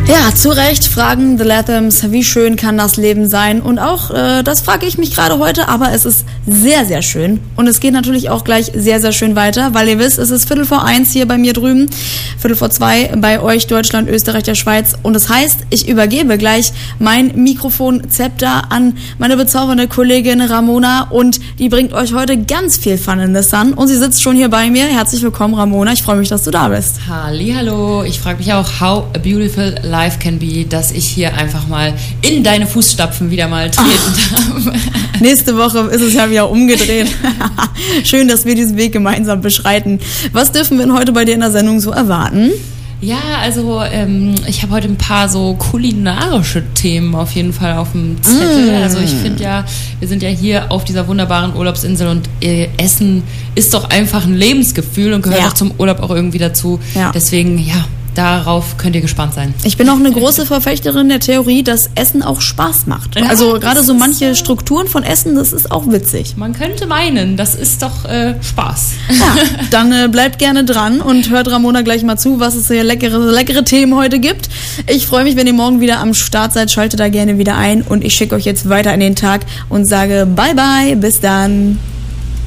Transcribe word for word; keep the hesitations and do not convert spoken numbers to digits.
Ja, zu Recht fragen The Lathams, wie schön kann das Leben sein? Und auch, äh, das frage ich mich gerade heute, aber es ist sehr, sehr schön. Und es geht natürlich auch gleich sehr, sehr schön weiter, weil ihr wisst, es ist Viertel vor eins hier bei mir drüben, Viertel vor zwei bei euch, Deutschland, Österreich, der Schweiz. Und das heißt, ich übergebe gleich mein Mikrofon-Zepter an meine bezaubernde Kollegin Ramona und die bringt euch heute ganz viel Fun in the Sun. Und sie sitzt schon hier bei mir. Herzlich willkommen, Ramona. Ich freue mich, dass du da bist. Hallihallo. Ich frage mich auch, how a beautiful life can be, dass ich hier einfach mal in deine Fußstapfen wieder mal treten darf. Nächste Woche ist es ja wieder umgedreht. Schön, dass wir diesen Weg gemeinsam beschreiten. Was dürfen wir denn heute bei dir in der Sendung so erwarten? Ja, also ähm, ich habe heute ein paar so kulinarische Themen auf jeden Fall auf dem Zettel. Mm. Also ich finde ja, wir sind ja hier auf dieser wunderbaren Urlaubsinsel und äh, Essen ist doch einfach ein Lebensgefühl und gehört ja auch zum Urlaub auch irgendwie dazu. Ja. Deswegen, ja, darauf könnt ihr gespannt sein. Ich bin auch eine große Verfechterin der Theorie, dass Essen auch Spaß macht. Ja, also gerade so manche Strukturen von Essen, das ist auch witzig. Man könnte meinen, das ist doch äh, Spaß. Ja, dann äh, bleibt gerne dran und hört Ramona gleich mal zu, was es hier leckere, leckere Themen heute gibt. Ich freue mich, wenn ihr morgen wieder am Start seid. Schaltet da gerne wieder ein und ich schicke euch jetzt weiter in den Tag und sage bye bye, bis dann.